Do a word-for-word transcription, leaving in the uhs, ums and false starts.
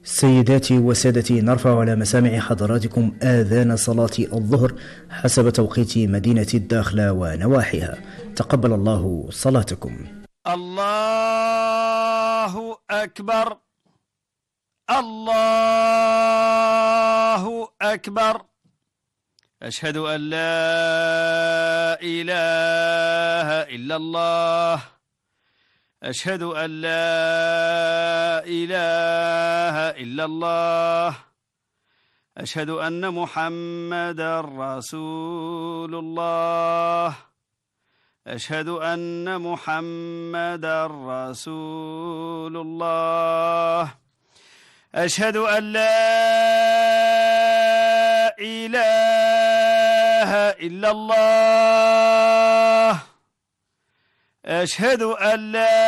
سيداتي وسادتي، نرفع على مسامع حضراتكم آذان صلاة الظهر حسب توقيت مدينة الداخلة ونواحيها. تقبل الله صلاتكم. الله أكبر، الله أكبر. أشهد أن لا إله إلا الله، أشهد أن لا إله إلا الله، أشهد أن محمدا رسول الله، أشهد أن محمدا رسول الله، أشهد أن لا إله إلا الله، أشهد أن لا